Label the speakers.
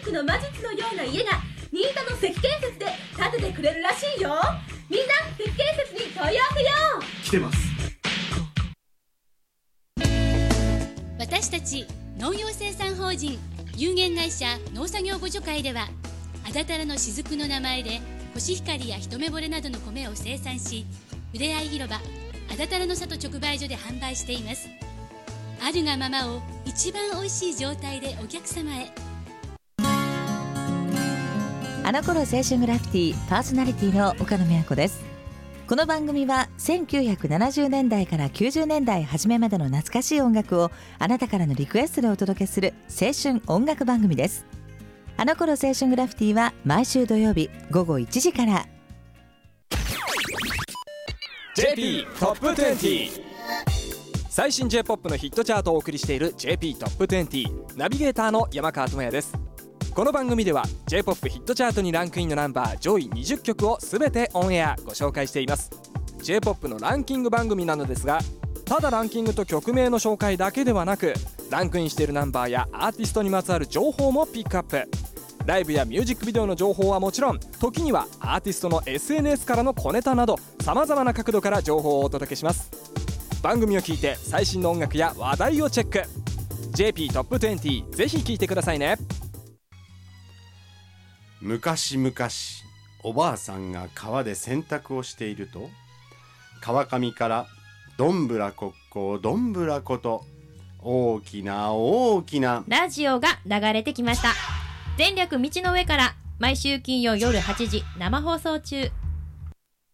Speaker 1: クの魔術のような家が新座の関建設で建ててくれるらしいよ。みんな関建設に問い合わせよう。
Speaker 2: 来てます。
Speaker 3: 私たち農業生産法人有限会社農作業互助会では、あだたらの雫の名前でコシヒカリや一目惚れなどの米を生産し、ふれあい広場あだたらの里直売所で販売しています。あるがままを一番おいしい状態でお客様へ。
Speaker 4: あの頃青春グラフィティパーソナリティの岡野美和子です。この番組は1970年代から90年代初めまでの懐かしい音楽をあなたからのリクエストでお届けする青春音楽番組です。あの頃青春グラフィティは毎週土曜日午後1時から。
Speaker 5: JP トップ20、最新 J-POP のヒットチャートをお送りしている JP トップ20、ナビゲーターの山川智也です。この番組では J-POP ヒットチャートにランクインのナンバー上位20曲をすべてオンエアご紹介しています。 J-POP のランキング番組なのですが、ただランキングと曲名の紹介だけではなく、ランクインしているナンバーやアーティストにまつわる情報もピックアップ。ライブやミュージックビデオの情報はもちろん、時にはアーティストの SNS からの小ネタなど、様々な角度から情報をお届けします。番組を聞いて最新の音楽や話題をチェック。 JP トップ20、ぜひ聞いてくださいね。
Speaker 6: 昔々おばあさんが川で洗濯をしていると、川上からどんぶらこっこどんぶらこと大きな大きな
Speaker 7: ラジオが流れてきました。全力道の上から毎週金曜夜8時生放送中。